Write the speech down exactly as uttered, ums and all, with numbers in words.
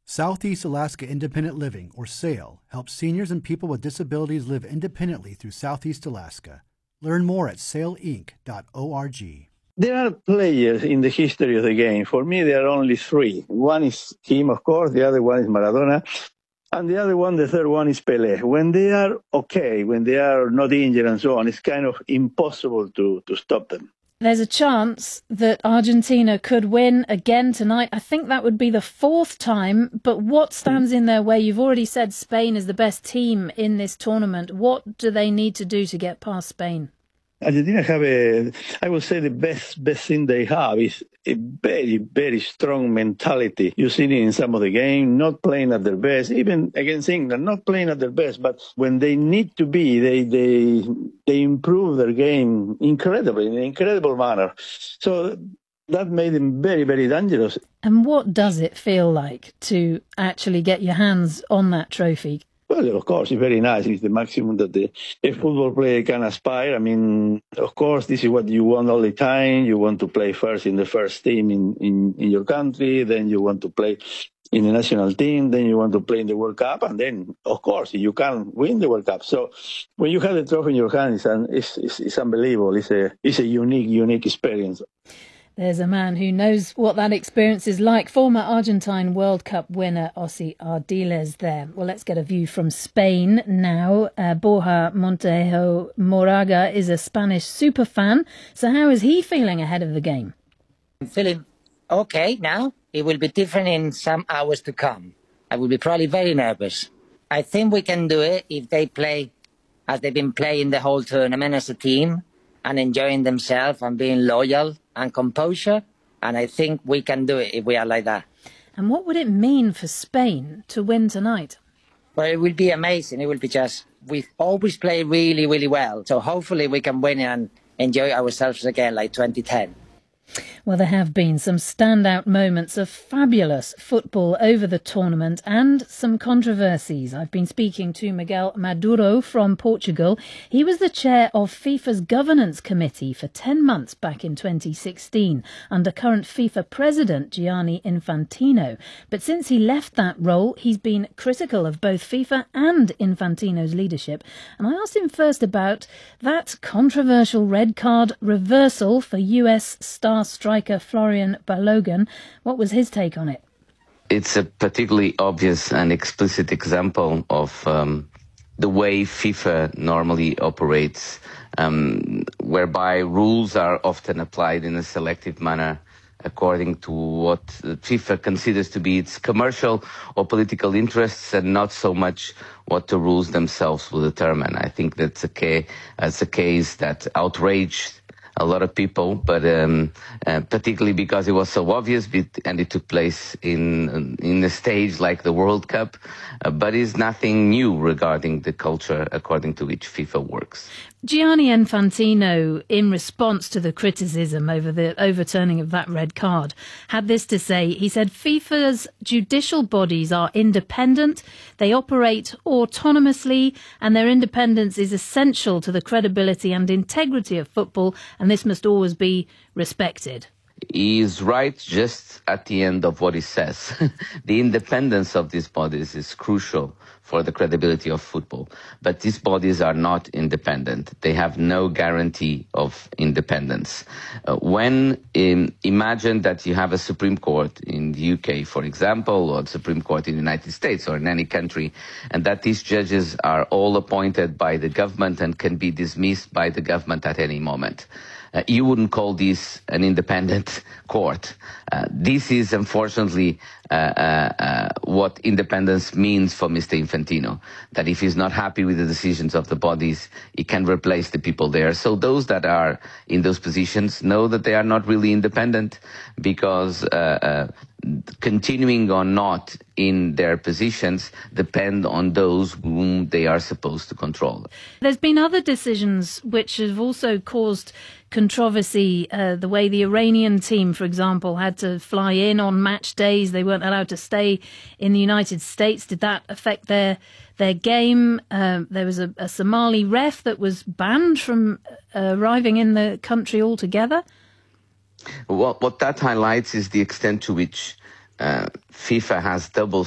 Southeast Alaska Independent Living, or SAIL, helps seniors and people with disabilities live independently through Southeast Alaska. Learn more at sail inc dot org. There are players in the history of the game. For me, there are only three. One is him, of course. The other one is Maradona. And the other one, the third one is Pelé. When they are okay, when they are not injured and so on, it's kind of impossible to, to stop them. There's a chance that Argentina could win again tonight. I think that would be the fourth time. But what stands in their way? You've already said Spain is the best team in this tournament. What do they need to do to get past Spain? Argentina have a, I would say the best best thing they have is a very, very strong mentality. You see it in some of the game, not playing at their best, even against England, not playing at their best, but when they need to be, they they they improve their game incredibly, in an incredible manner. So that made them very, very dangerous. And what does it feel like to actually get your hands on that trophy? Well, of course, it's very nice. It's the maximum that the, a football player can aspire. I mean, of course, this is what you want all the time. You want to play first in the first team in, in, in your country. Then you want to play in the national team. Then you want to play in the World Cup. And then, of course, you can win the World Cup. So when you have the trophy in your hands, it's, it's, it's unbelievable. It's a, it's a unique, unique experience. There's a man who knows what that experience is like. Former Argentine World Cup winner Ossie Ardiles there. Well, let's get a view from Spain now. Uh, Borja Montejo Moraga is a Spanish superfan. So how is he feeling ahead of the game? I'm feeling okay now. It will be different in some hours to come. I will be probably very nervous. I think we can do it if they play as they've been playing the whole tournament as a team and enjoying themselves and being loyal and composure, and I think we can do it if we are like that. And what would it mean for Spain to win tonight? Well, it will be amazing. It will be just, we always play really, really well, so hopefully we can win and enjoy ourselves again like twenty ten. Well, there have been some standout moments of fabulous football over the tournament and some controversies. I've been speaking to Miguel Maduro from Portugal. He was the chair of FIFA's governance committee for ten months back in twenty sixteen under current FIFA president Gianni Infantino. But since he left that role, he's been critical of both FIFA and Infantino's leadership. And I asked him first about that controversial red card reversal for U S star striker Florian Balogun. What was his take on it? It's a particularly obvious and explicit example of um, the way FIFA normally operates, um, whereby rules are often applied in a selective manner according to what FIFA considers to be its commercial or political interests, and not so much what the rules themselves will determine. I think that's a, ca- that's a case that outraged a lot of people, but um, uh, particularly because it was so obvious, and it took place in in a stage like the World Cup, uh, but is nothing new regarding the culture according to which FIFA works. Gianni Infantino, in response to the criticism over the overturning of that red card, had this to say. He said FIFA's judicial bodies are independent, they operate autonomously, and their independence is essential to the credibility and integrity of football, and this must always be respected. He is right just at the end of what he says. The independence of these bodies is crucial for the credibility of football. But these bodies are not independent. They have no guarantee of independence. Uh, when um, imagine that you have a Supreme Court in the U K, for example, or the Supreme Court in the United States or in any country, and that these judges are all appointed by the government and can be dismissed by the government at any moment. Uh, you wouldn't call this an independent court. Uh, this is unfortunately uh, uh, uh, what independence means for Mister Infantino, that if he's not happy with the decisions of the bodies, he can replace the people there. So those that are in those positions know that they are not really independent, because uh, uh, continuing or not in their positions depend on those whom they are supposed to control. There's been other decisions which have also caused controversy. Uh, the way the Iranian team, for example, had to fly in on match days. They weren't allowed to stay in the United States. Did that affect their their game? Uh, there was a, a Somali ref that was banned from uh, arriving in the country altogether. What, what that highlights is the extent to which uh, FIFA has double